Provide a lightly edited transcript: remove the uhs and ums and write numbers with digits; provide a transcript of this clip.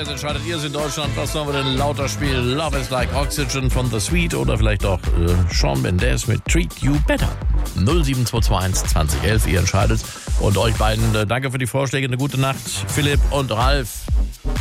Jetzt entscheidet ihr es in Deutschland. Was sollen wir denn lauter spielen? Love is like Oxygen von The Sweet oder vielleicht auch Shawn Mendes mit Treat You Better. 07221 2011, ihr entscheidet. Und euch beiden danke für die Vorschläge. Eine gute Nacht, Philipp und Ralf.